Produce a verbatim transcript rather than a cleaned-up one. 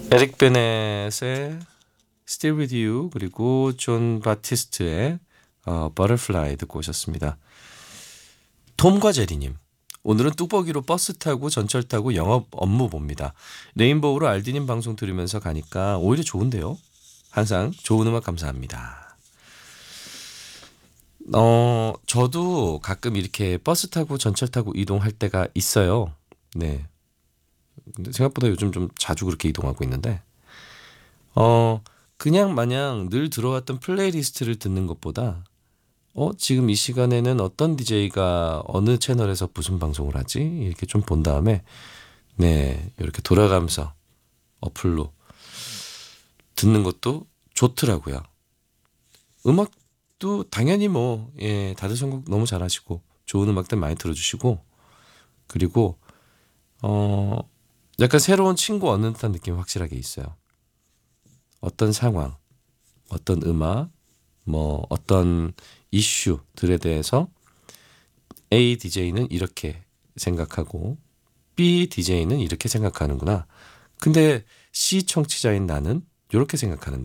에릭 베넷의 Still With You 그리고 존 바티스트의 어, Butterfly 듣고 오셨습니다. 톰과 제리님. 오늘은 뚝배기로 버스 타고 전철 타고 영업 업무 봅니다. 레인보우로 알디님 방송 들으면서 가니까 오히려 좋은데요. 항상 좋은 음악 감사합니다. 어, 저도 가끔 이렇게 버스 타고 전철 타고 이동할 때가 있어요. 네. 근데 생각보다 요즘 좀 자주 그렇게 이동하고 있는데, 어, 그냥 마냥 늘 들어왔던 플레이리스트를 듣는 것보다, 어, 지금 이 시간에는 어떤 디제이가 어느 채널에서 무슨 방송을 하지? 이렇게 좀 본 다음에, 네, 이렇게 돌아가면서 어플로 듣는 것도 좋더라고요. 음악도 당연히 뭐, 예, 다들 선곡 너무 잘하시고, 좋은 음악들 많이 들어주시고, 그리고, 어, 약간 새로운 친구 얻는 듯한 느낌이 확실하게 있어요. 어떤 상황, 어떤 음악, 뭐 어떤 이슈들에 대해서 A 디제이는 이렇게 생각하고 B 디제이는 이렇게 생각하는구나. 근데 C 청취자인 나는 이렇게 생각하는데